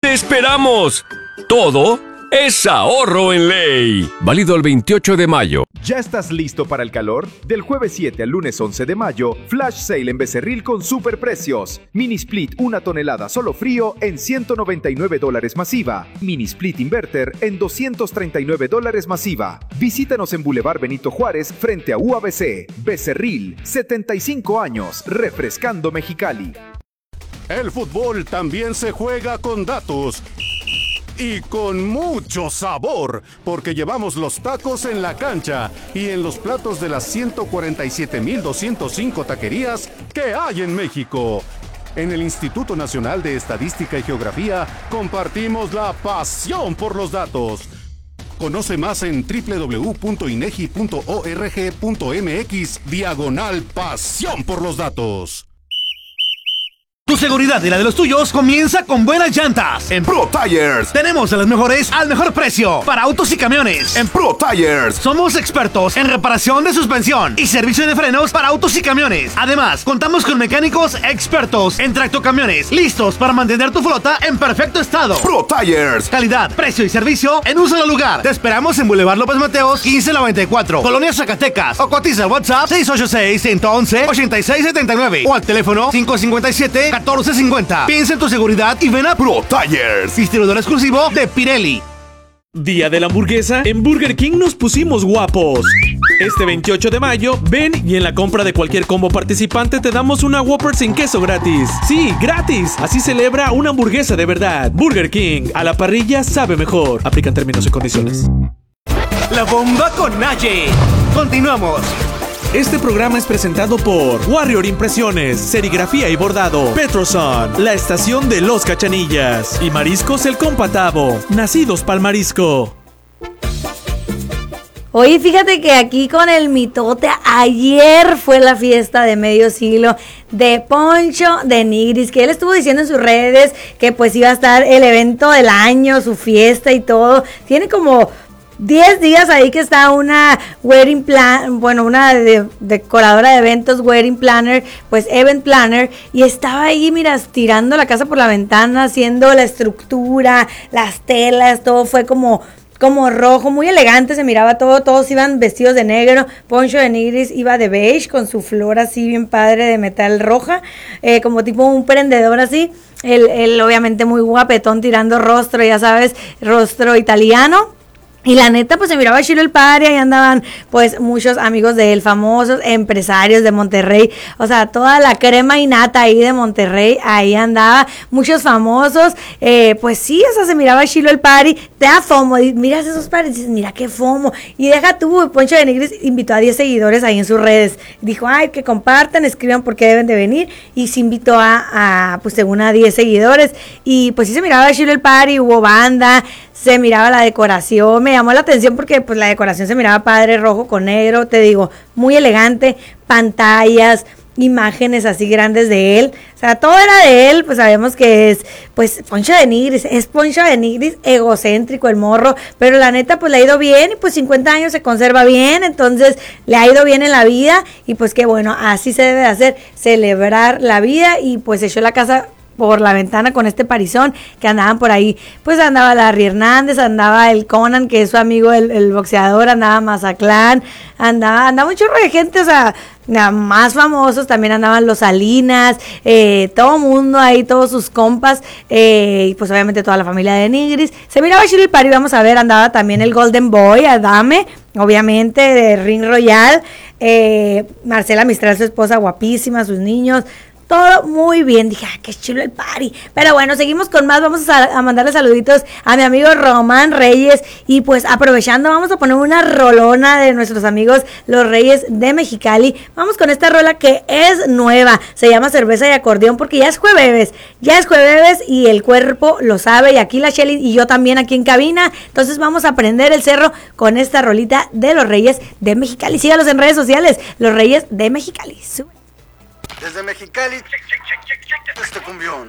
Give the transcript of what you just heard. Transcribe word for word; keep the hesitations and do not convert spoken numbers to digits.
le esperamos? Todo es ahorro en Ley. Válido el veintiocho de mayo. ¿Ya estás listo para el calor? Del jueves siete al lunes once de mayo, Flash Sale en Becerril con superprecios. Mini Split una tonelada solo frío en ciento noventa y nueve dólares masiva. Mini Split Inverter en doscientos treinta y nueve dólares masiva. Visítanos en Boulevard Benito Juárez frente a U A B C. Becerril, setenta y cinco años, refrescando Mexicali. El fútbol también se juega con datos. Y con mucho sabor, porque llevamos los tacos en la cancha y en los platos de las ciento cuarenta y siete mil doscientos cinco taquerías que hay en México. En el Instituto Nacional de Estadística y Geografía compartimos la pasión por los datos. Conoce más en doble u doble u doble u punto inegi punto org punto mx diagonal pasión por los datos. Tu seguridad y la de los tuyos comienza con buenas llantas. En Pro Tires tenemos a las mejores al mejor precio para autos y camiones. En Pro Tires somos expertos en reparación de suspensión y servicio de frenos para autos y camiones. Además, contamos con mecánicos expertos en tractocamiones, listos para mantener tu flota en perfecto estado. Pro Tires, calidad, precio y servicio en un solo lugar. Te esperamos en Boulevard López Mateos quince noventa y cuatro, Colonia Zacatecas, o cotiza al WhatsApp seis ocho seis, uno uno, ocho seis siete nueve o al teléfono cinco cinco siete, catorce cincuenta. Piensa en tu seguridad y ven a Pro Tires, distribuidor exclusivo de Pirelli. Día de la hamburguesa, en Burger King nos pusimos guapos. Este veintiocho de mayo, ven y en la compra de cualquier combo participante te damos una Whopper sin queso gratis. Sí, gratis. Así celebra una hamburguesa de verdad. Burger King, a la parrilla sabe mejor. Aplican términos y condiciones. La bomba con Naye. Continuamos. Este programa es presentado por Warrior Impresiones, Serigrafía y Bordado, Petroson, la estación de los Cachanillas y Mariscos El Compatavo, nacidos pa'l marisco. Oye, fíjate que aquí con el mitote, ayer fue la fiesta de medio siglo de Poncho de Nigris, que él estuvo diciendo en sus redes que pues iba a estar el evento del año, su fiesta y todo. Tiene como diez días ahí que está una wedding plan, bueno, una de, decoradora de eventos, wedding planner, pues event planner, y estaba ahí, mira, tirando la casa por la ventana, haciendo la estructura, las telas, todo fue como como rojo, muy elegante, se miraba todo, todos iban vestidos de negro. Poncho de Nigris iba de beige con su flor así bien padre de metal roja, eh, como tipo un prendedor así. Él, él obviamente muy guapetón tirando rostro, ya sabes, rostro italiano. Y la neta, pues se miraba chilo el padre, ahí andaban pues muchos amigos de él, famosos, empresarios de Monterrey, o sea, toda la crema y nata ahí de Monterrey, ahí andaba, muchos famosos, eh, pues sí, o sea, se miraba chilo el party, te da fomo, y miras esos parties, dices, mira qué fomo, y deja tú, Poncho de Nigris invitó a diez seguidores ahí en sus redes, dijo, ay, que compartan, escriban por qué deben de venir, y se invitó a, a pues según a diez seguidores, y pues sí se miraba chilo el party, hubo banda, se miraba la decoración, me llamó la atención porque pues la decoración se miraba padre, rojo con negro, te digo, muy elegante, pantallas, imágenes así grandes de él, o sea, todo era de él, pues sabemos que es, pues, Poncho de Nigris, es Poncho de Nigris, egocéntrico el morro, pero la neta, pues, le ha ido bien, y pues cincuenta años se conserva bien, entonces, le ha ido bien en la vida, y pues, qué bueno, así se debe hacer, celebrar la vida, y pues, echó la casa por la ventana con este parizón que andaban por ahí, pues andaba Larry Hernández, andaba el Conan, que es su amigo el, el boxeador, andaba Mazatlán, andaba, andaba un chorro de gente, o sea, más famosos, también andaban los Salinas, eh, todo mundo ahí, todos sus compas, eh, y pues obviamente toda la familia de Nigris, se miraba chido el party, vamos a ver, andaba también el Golden Boy, Adame, obviamente, de Ring Royal, eh, Marcela Mistral, su esposa, guapísima, sus niños, todo muy bien, dije, ah, qué chulo el party, pero bueno, seguimos con más, vamos a, a mandarle saluditos a mi amigo Román Reyes, y pues aprovechando, vamos a poner una rolona de nuestros amigos los Reyes de Mexicali, vamos con esta rola que es nueva, se llama Cerveza y Acordeón, porque ya es jueves, ya es jueves, y el cuerpo lo sabe, y aquí la Shelly y yo también aquí en cabina, entonces vamos a prender el cerro con esta rolita de los Reyes de Mexicali, sígalos en redes sociales, los Reyes de Mexicali, sube. Desde Mexicali, este cumbión.